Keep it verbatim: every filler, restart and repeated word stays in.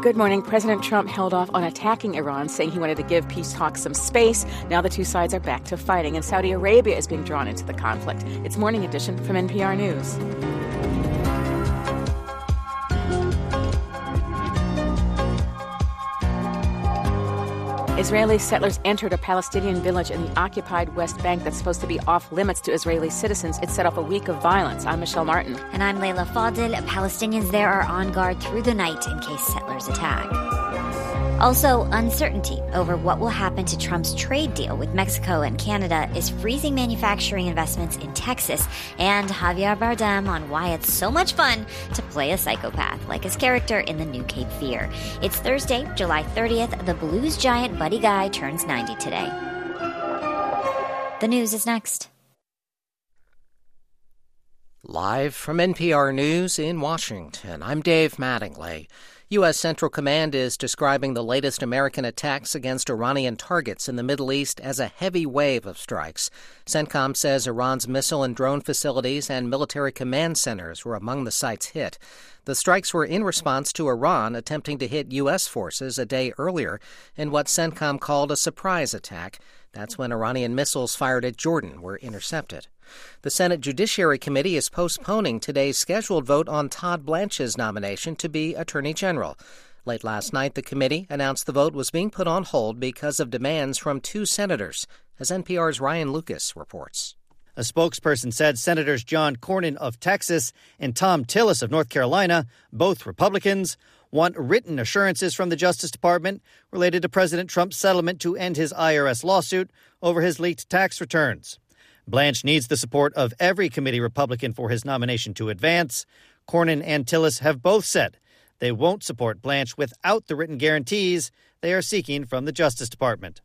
Good morning. President Trump held off on attacking Iran, saying he wanted to give peace talks some space. Now the two sides are back to fighting, and Saudi Arabia is being drawn into the conflict. It's Morning Edition from N P R News. Israeli settlers entered a Palestinian village in the occupied West Bank that's supposed to be off limits to Israeli citizens. It set off a week of violence. I'm Michelle Martin. And I'm Layla Fadil. Palestinians there are on guard through the night in case settlers attack. Also, uncertainty over what will happen to Trump's trade deal with Mexico and Canada is freezing manufacturing investments in Texas, and Javier Bardem on why it's so much fun to play a psychopath like his character in the new Cape Fear. It's Thursday, July thirtieth. The blues giant Buddy Guy turns ninety today. The news is next. Live from N P R News in Washington, I'm Dave Mattingly. U S. Central Command is describing the latest American attacks against Iranian targets in the Middle East as a heavy wave of strikes. CENTCOM says Iran's missile and drone facilities and military command centers were among the sites hit. The strikes were in response to Iran attempting to hit U S forces a day earlier in what CENTCOM called a surprise attack. That's when Iranian missiles fired at Jordan were intercepted. The Senate Judiciary Committee is postponing today's scheduled vote on Todd Blanche's nomination to be Attorney General. Late last night, the committee announced the vote was being put on hold because of demands from two senators, as N P R's Ryan Lucas reports. A spokesperson said Senators John Cornyn of Texas and Thom Tillis of North Carolina, both Republicans, want written assurances from the Justice Department related to President Trump's settlement to end his I R S lawsuit over his leaked tax returns. Blanche needs the support of every committee Republican for his nomination to advance. Cornyn and Tillis have both said they won't support Blanche without the written guarantees they are seeking from the Justice Department.